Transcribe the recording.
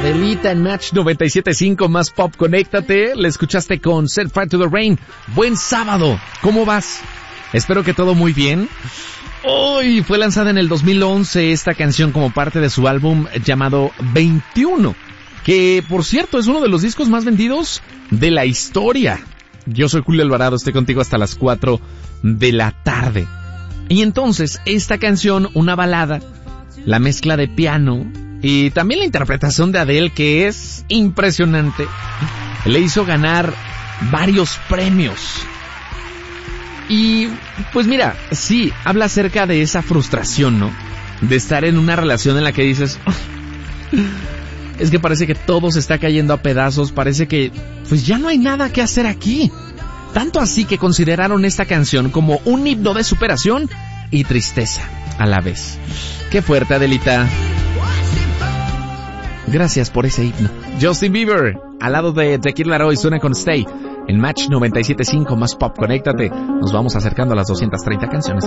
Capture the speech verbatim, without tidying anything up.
Adelita en Match noventa y siete punto cinco más Pop, conéctate. La escuchaste con Set Fire to the Rain. Buen sábado, ¿cómo vas? Espero que todo muy bien. Hoy fue lanzada en el dos mil once esta canción como parte de su álbum llamado veintiuno, que por cierto es uno de los discos más vendidos de la historia. Yo soy Julio Alvarado, estoy contigo hasta las cuatro de la tarde. Y entonces esta canción, una balada, la mezcla de piano y también la interpretación de Adele, que es impresionante, le hizo ganar varios premios. Y pues mira, sí, habla acerca de esa frustración, ¿no? De estar en una relación en la que dices, oh, es que parece que todo se está cayendo a pedazos, parece que pues ya no hay nada que hacer aquí. Tanto así que consideraron esta canción como un himno de superación y tristeza a la vez. Qué fuerte, Adelita. Gracias por ese himno. Justin Bieber, al lado de The Kid Laroi, suena con Stay. En Match noventa y siete punto cinco más Pop, conéctate. Nos vamos acercando a las doscientas treinta canciones.